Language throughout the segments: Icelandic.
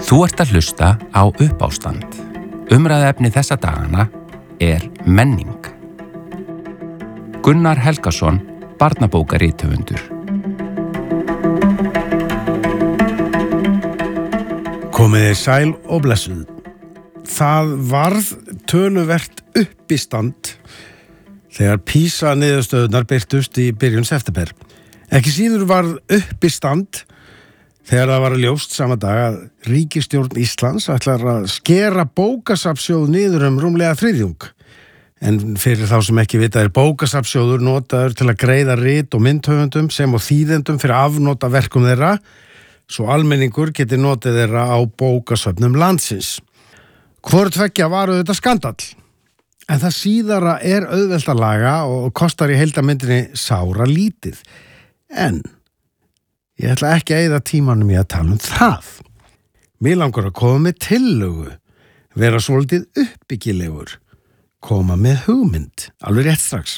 Þú ert að hlusta á Uppástand. Umræðuefni þessa dagana er menning. Gunnar Helgason, barnabókarithöfundur. Komiði sæl og blessuð. Það varð töluvert uppistand þegar PISA-niðurstöðurnar birtust í byrjun september. Ekki síður varð uppistand þegar það var ljóst sama dag að ríkisstjórn Íslands ætlar að skera bókasafnssjóð niður rúmlega þriðjung. En fyrir þá sem ekki vita er bókasafnssjóður notaður til að greiða rit og myndhöfundum sem og þýðendum fyrir afnota verkum þeirra, svo almenningur geti notið þeirra á bókasöfnum landsins. Hvoru tveggja var auðvitað skandall. En það síðara er auðvelt að laga og kostar í heildarmyndinni sára lítið. En ég ætla ekki að eyða tímanum í að tala það. Mér langar að koma með tillögu, vera svolítið uppbyggilegur, koma með hugmynd, alveg rétt strax.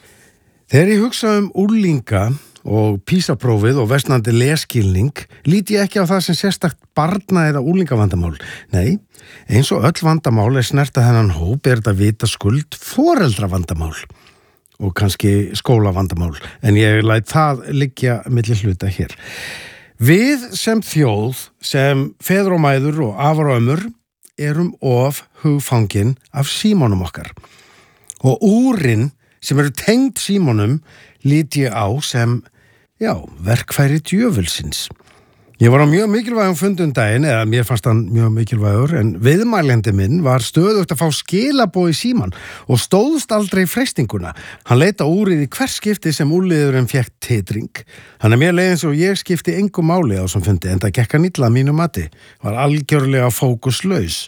Þegar ég hugsa unglinga og PISA-prófið og versnandi lesskilning, líti ég ekki á það sem sérstakt barna- eða unglingavandamál. Nei, eins og öll vandamál snerta þennan hóp þetta vitaskuld foreldravandamál og kannski skólavandamál, en ég læt það liggja milli hluta hér. Við sem þjóð, sem feður og mæður og afar og ömmur, erum of hugfangin af símanum okkar. Og úrin sem eru tengd símanum lít ég á sem, verkfæri djöfulsins. Ég var á mjög mikilvægum fundum daginn, eða mér fannst hann mjög mikilvægur, en viðmælandi minn var stöðugt að fá skilaboð í síman og stóðst aldrei freistinguna. Hann leit á úrið í hvers skipti sem úrliðurinn fékk titring. Hann mér leið eins og ég skipti engu máli á þessum fundi, en það gekk hann illa að mínu mati, var algjörlega fókuslaus.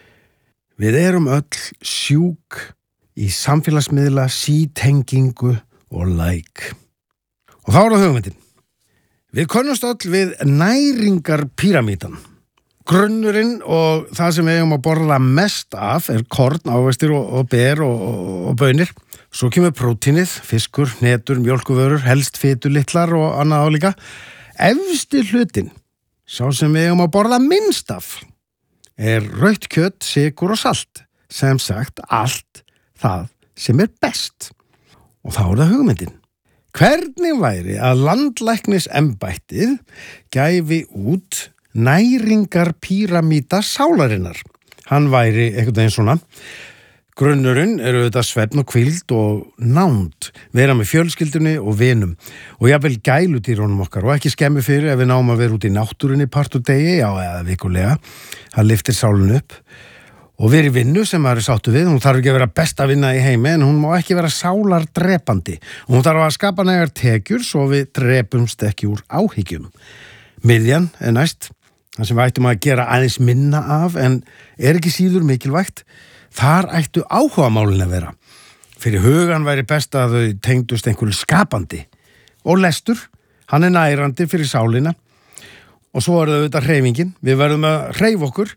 Við erum öll sjúk í samfélagsmiðla, sítengingu og like. Og þá er það hugmyndin. Við könnumst öll við næringarpíramídan. Grunnurinn og það sem við eigum að borða mest af er korn, ávextir og ber og baunir. Svo kemur prótínið, fiskur, hnetur, mjólkuvörur, helst fitulitlar og annað álíka. Efsti hlutin, sá sem við eigum að borða minnst af, er rautt kjöt, sykur og salt. Sem sagt, allt það sem er best. Og þá er það hugmyndin. Hvernig væri að landlæknisembættið gæfi út næringarpíramída sálarinnar? Hann væri einhvern veginn svona. Grunnurinn eru auðvitað svefn og hvíld og nánd, vera með fjölskyldunni og vinum og jafnvel gæludýrunum okkar og ekki skemmi fyrir ef við náum að vera út í náttúrunni part og degi, eða vikulega. Það lyftir sálun upp. Og verið vinnu sem maður sáttu við, hún þarf ekki að vera besta vinna í heimi, en hún má ekki vera sálardrepandi. Og hún þarf að skapa nægar tekjur svo við drepumst ekki úr áhyggjum. Miðjan er næst, það sem við ættum að gera aðeins minna af, en er ekki síður mikilvægt. Þar ættu áhugamálin að vera. Fyrir hugan væri best að þau tengdust einhverju skapandi. Og lestur, hann er nærandi fyrir sálina. Og svo er það auðvitað hreyfingin. Við verðum að hreyfa okkur.